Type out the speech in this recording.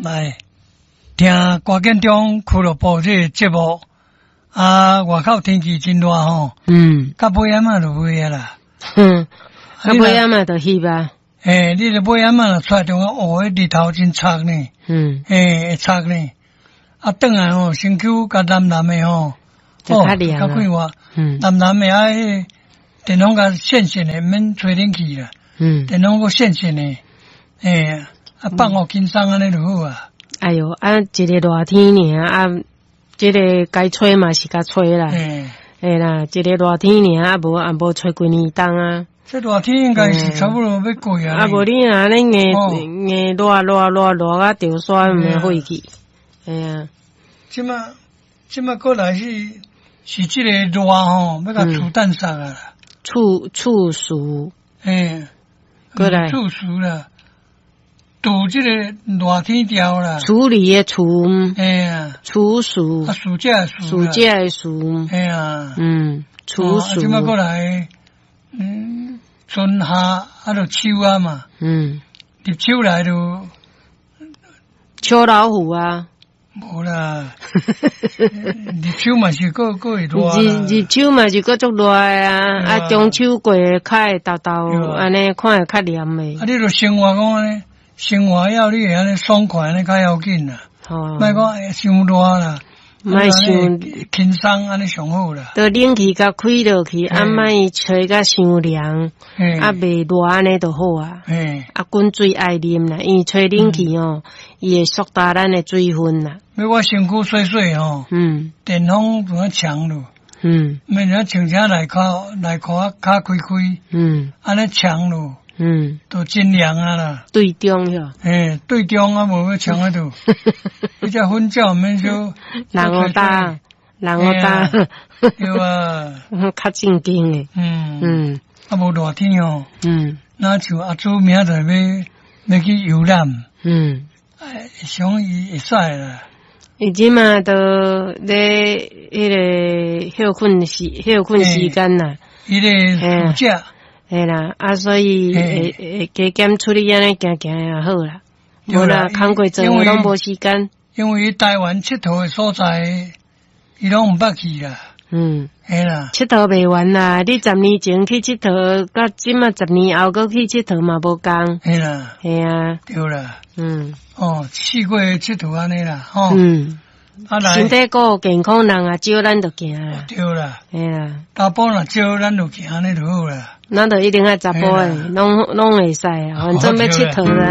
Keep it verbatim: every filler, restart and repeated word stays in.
来听郭建中俱乐部这个节目啊，外口天气真热吼，嗯，到尾暗啊就会啊啦， 哼，到尾暗啊就翕吧。 诶，你著尾暗啊出来就讲哦，日头真赤呢，嗯，诶，会赤呢，啊，转来吼，身躯甲蓝蓝的吼， 就较凉啊， 较快活，嗯，蓝蓝的啊，迄电风甲线线的，免吹冷气啦，嗯，电风个线线的，诶，啊，放互轻松安尼就好啊。 哎哟，啊，一个热天尔啊，这个该吹嘛是该吹啦，诶，诶啦，一个热天尔啊，无啊无吹几年冬啊。 这热天应该是差不多要过啊。 啊，无你啊，恁硬硬热热热热啊，掉山毋会废去。哎呀， 即马即马过来是是即个热吼，要甲厝蛋杀啊。 处处暑， 诶， 过来处暑啦。度这个热天调啦， 处理的处， 哎呀， 处暑， 啊，暑假暑， 暑假的暑， 哎呀， 嗯，处暑。 即摆过来，嗯，春夏啊，就秋啊嘛，嗯，入秋来就秋老虎啊， 无啦，入秋嘛是个个会热啦， 入入秋嘛是个足热啊，啊，中秋过较会豆豆，安尼看会较凉诶。啊， 你著生活讲安尼。生活要你安尼爽快安尼较要紧啦，莫讲伤热啦， 莫伤轻松安尼上好啦。 都冷气甲开落去，啊莫吹甲伤凉，啊袂热安尼就好啊。啊，滚水爱啉啦，因为吹冷气哦，伊会缩大咱的水分啦。 要我身躯细细吼，嗯，电风怎啊强咯，嗯，免人穿啥内裤内裤啊卡开开，嗯，安尼强咯。嗯，都真凉啊啦， 对中哟， 诶，对中啊，无要抢喺度，你只婚照免少， 人好大，人好大， 对啊， 较正经诶， 嗯嗯，啊无热天哦，嗯，那像阿祖明仔载要要去游览，嗯，哎，想伊会使啦， 伊即嘛都咧迄个休困时休困时间啦， 伊个暑假。 嘿啦，啊，所以会会加减处理安尼行行也好啦。无啦，工过做拢无时间。 因为台湾佚佗的所在，伊拢毋捌去啦。嗯，嘿啦， 佚佗袂完啦。你十年前去佚佗，到即马十年后搁去佚佗嘛无共。 嘿啦， 嘿啊， 对啦。嗯，哦，四过佚佗安尼啦，吼。嗯。 啊来，身体够健康，人啊少咱就行啦。 对啦， 嘿啦， 查甫若少咱就行安尼就好啦。 咱就一定爱查甫诶，拢拢会使啊，反正要佚佗啦。